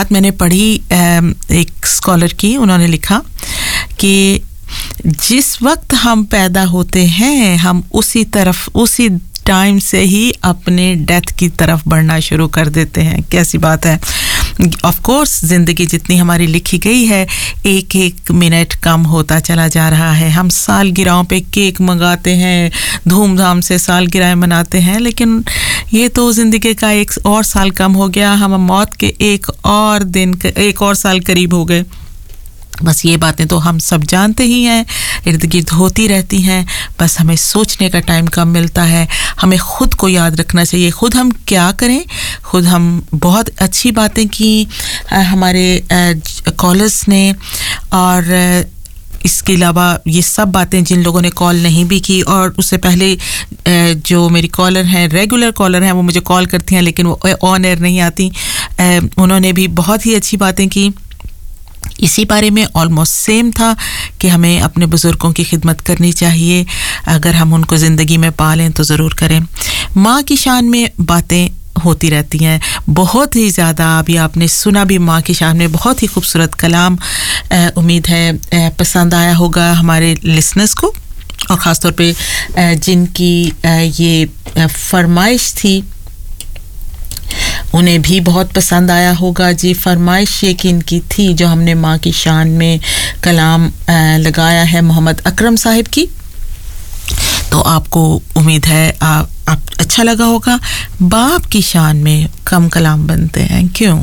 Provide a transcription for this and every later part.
बात मैंने पढ़ी एक स्कॉलर की, उन्होंने लिखा कि जिस वक्त हम पैदा होते हैं हम उसी टाइम से ही अपने डेथ की तरफ बढ़ना शुरू कर देते हैं। कैसी बात है। ऑफ कोर्स ज़िंदगी जितनी हमारी लिखी गई है, एक एक मिनट कम होता चला जा रहा है। हम सालगिरहों पे केक मंगाते हैं, धूमधाम से सालगिरह मनाते हैं, लेकिन ये तो ज़िंदगी का एक और साल कम हो गया। हम मौत के एक और साल करीब हो गए। बस ये बातें तो हम सब जानते ही हैं, इर्द गिर्द होती रहती हैं। बस हमें सोचने का टाइम कम मिलता है। हमें खुद को याद रखना चाहिए, खुद हम क्या करें। खुद हम बहुत अच्छी बातें की हमारे कॉलर्स ने, और इसके अलावा ये सब बातें जिन लोगों ने कॉल नहीं भी की, और उससे पहले जो मेरी कॉलर हैं, रेगुलर कॉलर हैं, वो मुझे कॉल करती हैं लेकिन वो ऑन एयर नहीं आती, उन्होंने भी बहुत ही अच्छी बातें की। इसी बारे में ऑलमोस्ट सेम था कि हमें अपने बुज़ुर्गों की खिदमत करनी चाहिए। अगर हम उनको ज़िंदगी में पालें तो ज़रूर करें। माँ की शान में बातें होती रहती हैं बहुत ही ज़्यादा। अभी आपने सुना भी माँ की शान में बहुत ही खूबसूरत कलाम। उम्मीद है पसंद आया होगा हमारे लिसनर्स को, और ख़ास तौर पे जिनकी ये फरमाइश थी उन्हें भी बहुत पसंद आया होगा। जी, फरमाइश ये किनकी थी जो हमने माँ की शान में कलाम लगाया है? मोहम्मद अकरम साहिब की। तो आपको उम्मीद है आप अच्छा लगा होगा। बाप की शान में कम कलाम बनते हैं, क्यों?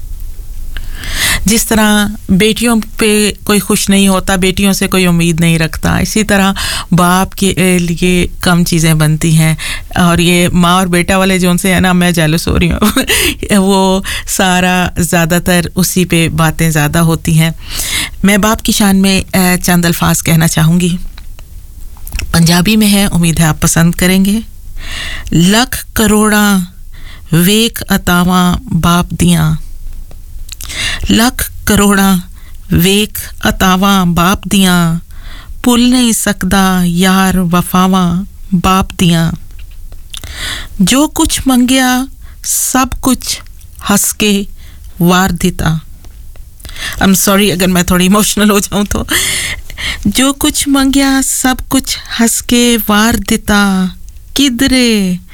जिस तरह बेटियों पे कोई खुश नहीं होता, बेटियों से कोई उम्मीद नहीं रखता, इसी तरह बाप के लिए कम चीज़ें बनती हैं। और ये माँ और बेटा वाले जो उनसे है ना, मैं जेलस हो रही हूँ वो सारा ज़्यादातर उसी पे बातें ज़्यादा होती हैं। मैं बाप की शान में चंद अल्फाज कहना चाहूँगी। पंजाबी में है, उम्मीद है आप पसंद करेंगे। लख करोड़ा वेख अतावा बाप दियाँ, लख करोड़ा वेख अतावा बाप दियाँ, भुल नहीं सकदा यार वफावा बाप दियाँ। जो कुछ मंगया सब कुछ हंस के वार दिता। आई एम सॉरी अगर मैं थोड़ी इमोशनल हो जाऊं तो। जो कुछ मंगया सब कुछ हंस के वार दिता, किधरे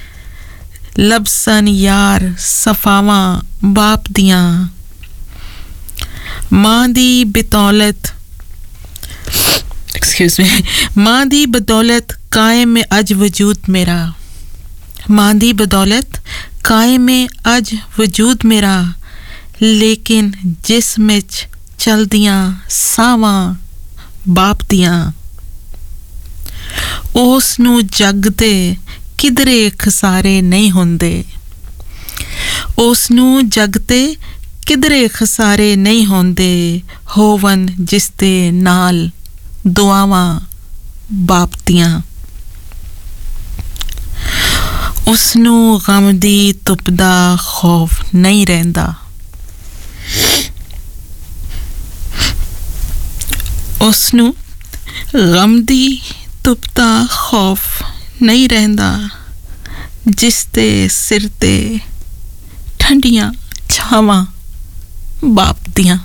लबसन यार सफावा बाप दियाँ। माँ दी बदौलत माँ दी बदौलत कायम में अज वजूद मेरा, माँ दी बदौलत कायम में अज वजूद मेरा, लेकिन जिसम चल दियां सावां बाप दियां। उस नू जग दे किधरे खसारे नहीं हुंदे, उस नू जग ते किधरे खसारे नहीं होंदे, होवन जिस दे नाल दुआवां बाप दियां। उसनू गम दी तुपदा खौफ नहीं रहंदा, उसनू गम दी तुपदा खौफ नहीं रहंदा, जिस दे सिर ते ठंडियां छावां बाप दियां।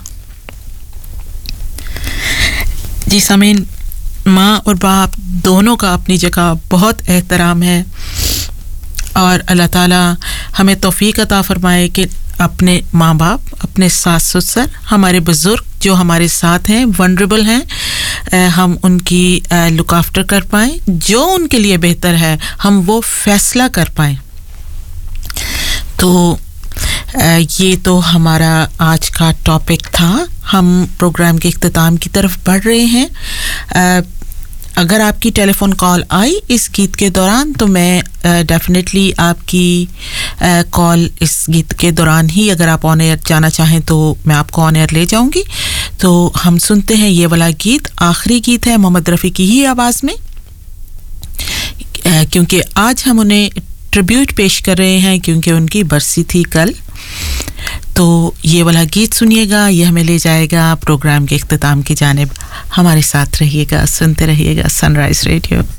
जी सामीन, माँ और बाप दोनों का अपनी जगह बहुत एहतराम है, और अल्लाह ताला हमें तौफीक अता फरमाए कि अपने माँ बाप, अपने सास ससुर, हमारे बुज़ुर्ग जो हमारे साथ हैं, वनरेबल हैं, हम उनकी लुक आफ्टर कर पाएँ, जो उनके लिए बेहतर है हम वो फैसला कर पाएँ। तो ये तो हमारा आज का टॉपिक था। हम प्रोग्राम के इख्तिताम की तरफ बढ़ रहे हैं। अगर आपकी टेलीफोन कॉल आई इस गीत के दौरान तो मैं डेफिनेटली आपकी कॉल इस गीत के दौरान ही, अगर आप ऑन एयर जाना चाहें तो मैं आपको ऑन एयर ले जाऊंगी। तो हम सुनते हैं ये वाला गीत, आखिरी गीत है मोहम्मद रफ़ी की ही आवाज़ में, क्योंकि आज हम उन्हें ट्रिब्यूट पेश कर रहे हैं क्योंकि उनकी बरसी थी कल। तो ये वाला गीत सुनिएगा, ये हमें ले जाएगा प्रोग्राम के इख्तिताम की जानिब। हमारे साथ रहिएगा, सुनते रहिएगा सनराइज़ रेडियो।